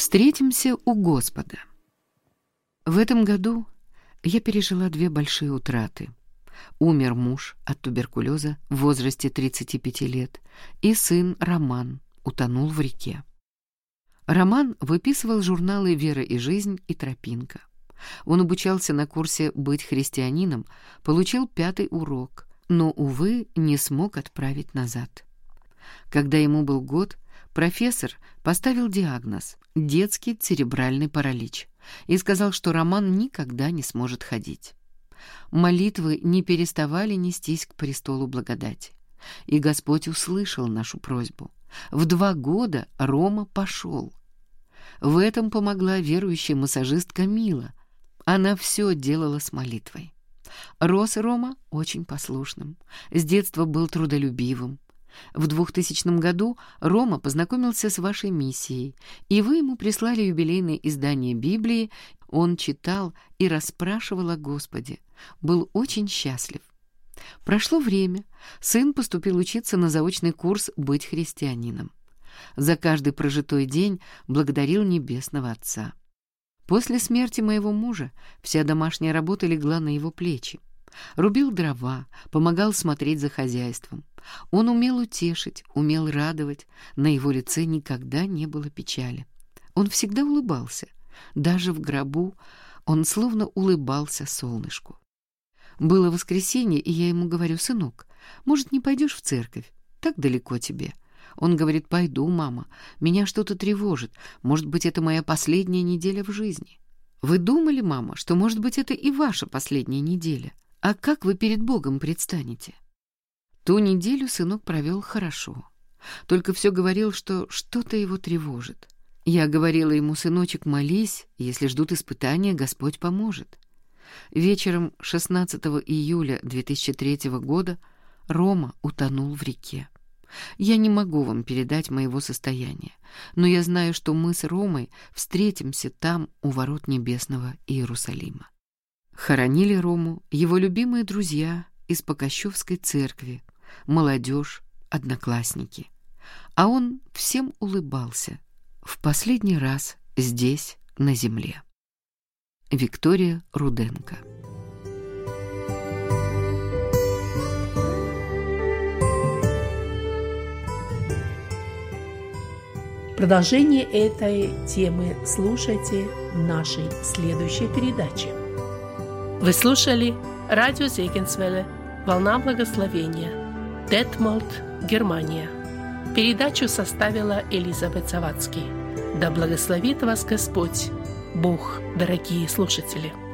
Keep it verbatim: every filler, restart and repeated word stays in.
Встретимся у Господа. В этом году я пережила две большие утраты. Умер муж от туберкулеза в возрасте тридцати пяти лет, и сын Роман утонул в реке. Роман выписывал журналы «Вера и жизнь» и «Тропинка». Он обучался на курсе «Быть христианином», получил пятый урок, но, увы, не смог отправить назад. Когда ему был год, профессор поставил диагноз – детский церебральный паралич, и сказал, что Роман никогда не сможет ходить. Молитвы не переставали нестись к престолу благодати, и Господь услышал нашу просьбу. В два года Рома пошел. В этом помогла верующая массажистка Мила. Она все делала с молитвой. Рос Рома очень послушным, с детства был трудолюбивым. В двухтысячном году Рома познакомился с вашей миссией, и вы ему прислали юбилейное издание Библии. Он читал и расспрашивал о Господе, был очень счастлив. Прошло время, сын поступил учиться на заочный курс «Быть христианином». За каждый прожитой день благодарил Небесного Отца. После смерти моего мужа вся домашняя работа легла на его плечи. Рубил дрова, помогал смотреть за хозяйством. Он умел утешить, умел радовать, на его лице никогда не было печали. Он всегда улыбался, даже в гробу он словно улыбался солнышку. Было воскресенье, и я ему говорю: «Сынок, может, не пойдешь в церковь? Так далеко тебе». Он говорит: «Пойду, мама, меня что-то тревожит, может быть, это моя последняя неделя в жизни». Вы думали, мама, что, может быть, это и ваша последняя неделя? А как вы перед Богом предстанете? Ту неделю сынок провел хорошо, только все говорил, что что-то его тревожит. Я говорила ему: «Сыночек, молись, если ждут испытания, Господь поможет». Вечером шестнадцатого июля две тысячи третьего года Рома утонул в реке. Я не могу вам передать моего состояния, но я знаю, что мы с Ромой встретимся там, у ворот небесного Иерусалима. Хоронили Рому его любимые друзья из Покощевской церкви, молодежь, одноклассники. А он всем улыбался. В последний раз здесь, на земле. Виктория Руденко. Продолжение этой темы слушайте в нашей следующей передаче. Вы слушали радио Зегенсвелле «Волна благословения», Детмольд, Германия. Передачу составила Элизабет Завадский. Да благословит вас Господь, Бог, дорогие слушатели!